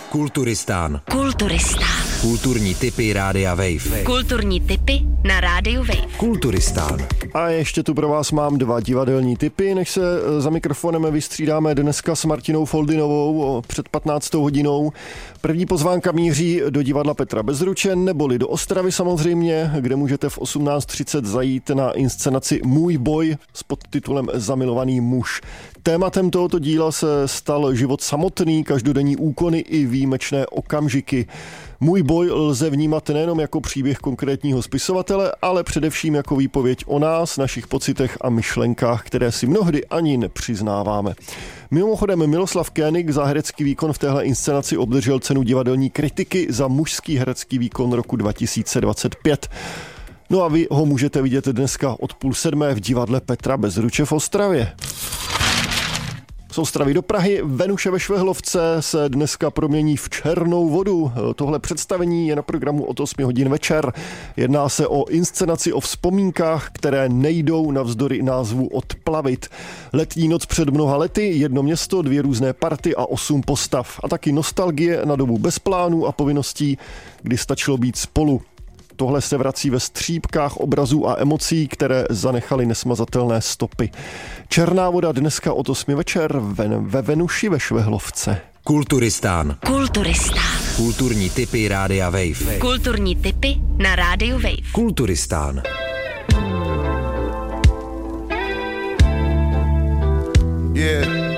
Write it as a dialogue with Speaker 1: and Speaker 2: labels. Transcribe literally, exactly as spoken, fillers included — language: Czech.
Speaker 1: Kulturistán.
Speaker 2: Kulturistán.
Speaker 1: Kulturní tipy Rádia Wave.
Speaker 2: Kulturní tipy na Rádiu Wave.
Speaker 1: Kulturistán.
Speaker 3: A ještě tu pro vás mám dva divadelní tipy, než se za mikrofonem vystřídáme dneska s Martinou Foldynovou před patnáctou hodinou. První pozvánka míří do divadla Petra Bezruče, neboli do Ostravy samozřejmě, kde můžete v osmnáct třicet zajít na inscenaci Můj boj s podtitulem Zamilovaný muž. Tématem tohoto díla se stal život samotný, každodenní úkony i výjimečné okamžiky. Můj boj lze vnímat nejenom jako příběh konkrétního spisovatele, ale především jako výpověď o nás, našich pocitech a myšlenkách, které si mnohdy ani nepřiznáváme. Mimochodem Miloslav Koenig za herecký výkon v téhle inscenaci obdržel cenu divadelní kritiky za mužský herecký výkon roku dva tisíce dvacet pět. No a vy ho můžete vidět dneska od půl sedmé v divadle Petra Bezruče v Ostravě. Z Ostravy do Prahy Venuše ve Švehlovce se dneska promění v černou vodu. Tohle představení je na programu od osmi hodin večer. Jedná se o inscenaci o vzpomínkách, které nejdou navzdory názvu odplavit. Letní noc před mnoha lety, jedno město, dvě různé party a osm postav. A taky nostalgie na dobu bez plánů a povinností, kdy stačilo být spolu. Tohle se vrací ve střípkách obrazů a emocí, které zanechaly nesmazatelné stopy. Černá voda dneska od osmi večer ve Venuši ve Švehlovce.
Speaker 1: Kulturistán.
Speaker 2: Kulturistán.
Speaker 1: Kulturní tipy Rádia Wave.
Speaker 2: Kulturní tipy na Rádiu Wave.
Speaker 1: Kulturistán.
Speaker 4: Yeah.